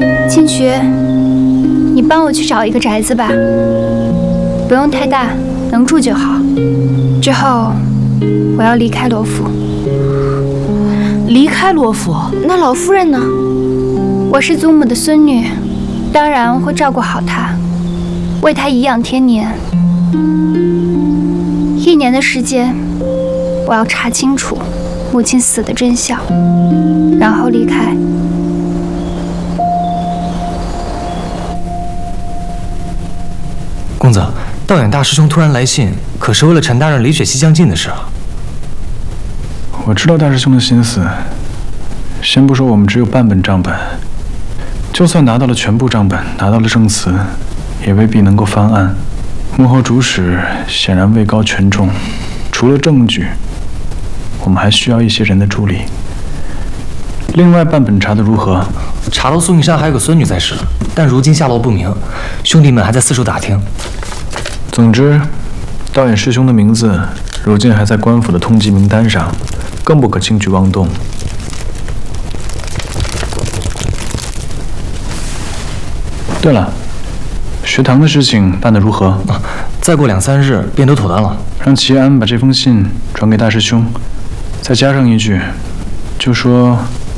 清渠，你帮我去找一个宅子吧，不用太大，能住就好。之后我要离开罗府。 离开罗府？那老夫人呢？ 我是祖母的孙女，当然会照顾好她，为她颐养天年。1年的时间，我要查清楚母亲死的真相，然后离开。 公子，道远大师兄突然来信，可是为了陈大人李雪溪将近的事啊。 我知道大师兄的心思。先不说我们只有半本账本，就算拿到了全部账本，拿到了证词，也未必能够翻案。幕后主使显然位高权重，除了证据，我们还需要一些人的助力。另外半本查得如何？ 查到苏云山还有个孙女在世，但如今下落不明，兄弟们还在四处打听。 总之，道远师兄的名字如今还在官府的通缉名单上，更不可轻举妄动。对了，学堂的事情办得如何？ 再过2、3日便都妥当了。 让齐安把这封信传给大师兄，再加上一句，就说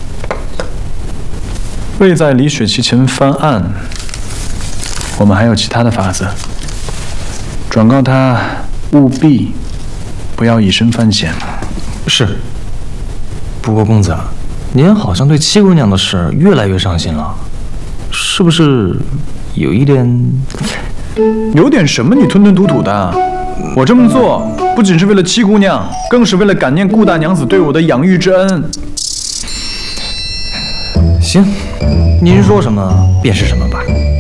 为在李雪琪前翻案，我们还有其他的法子。转告他务必不要以身犯险。 是。不过公子，您好像对七姑娘的事越来越上心了，是不是有一点？ 有点什么？你吞吞吐吐的。我这么做不仅是为了七姑娘，更是为了感念顾大娘子对我的养育之恩。 行，您说什么便是什么吧。